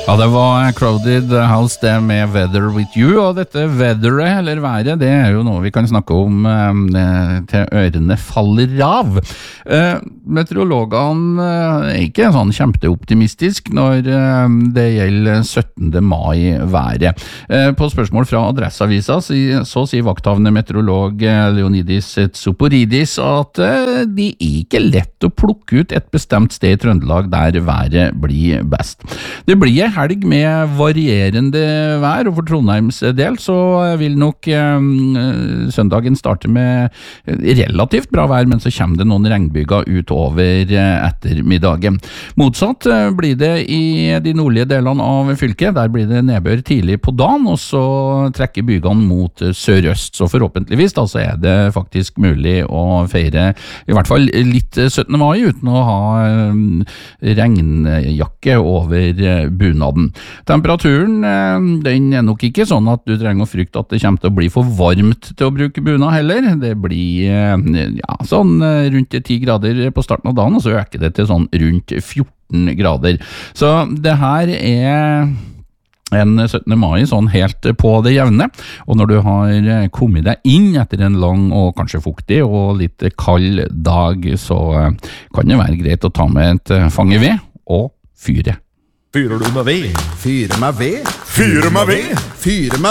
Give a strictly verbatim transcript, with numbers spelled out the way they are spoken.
Ja, det var Crowded House det med Weather With You, og dette weatheret, eller været, det er jo noe vi kan snakke om eh, til ørene faller av. Eh, meteorologene er ikke sånn kjempeoptimistisk når eh, det gjelder syttende mai været. Eh, på spørsmål fra Adresseavisa så, så sier vakthavende meteorolog Leonidis Tsoporidis at eh, det er ikke lett å plukke ut et bestemt sted i Trøndelag der været blir best. Det blir helg med varierende vær, og for Trondheims del så vil nok eh, søndagen starte med relativt bra vær, men så kommer det noen regnbyger utover eh, ettermiddagen. Motsatt eh, blir det i de nordlige delene av fylket. Der blir det nedbør tidlig på dagen, og så trekker bygene mot sørøst. Så forhåpentligvis da, så er det faktisk mulig å feire i hvert fall litt syttende mai uten å ha eh, regnjakke over eh, bunaden. Temperaturen den er nok ikke sånn at du trenger å frykte at det kommer til å bli for varmt til å bruke bunad heller. Det blir ja, sånn rundt ti grader på starten av dagen, og så øker det til sånn rundt fjorten grader. Så det her er en syttende mai sånn helt på det jevne, og når du har kommet deg inn etter en lang og kanskje fuktig og litt kald dag, så kan det være greit å ta med et fange ved og fyre. Fyrer du med ved? Fyre med ved? Fyrer med ved? Fyre med